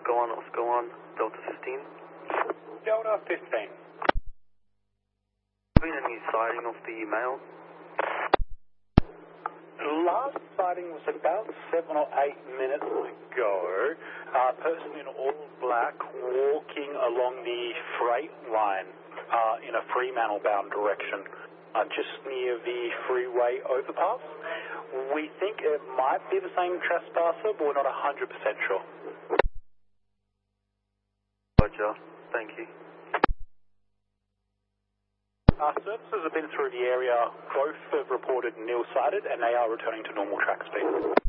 Oscar 1, Delta 15. Delta 15. Been any sighting of the male? The last sighting was about 7 or 8 minutes ago. A person in all black walking along the freight line in a Fremantle-bound direction, just near the freeway overpass. We think it might be the same trespasser, but we're not 100% sure. Roger, thank you. Services have been through the area. Both have reported nil-sighted, and they are returning to normal track speed.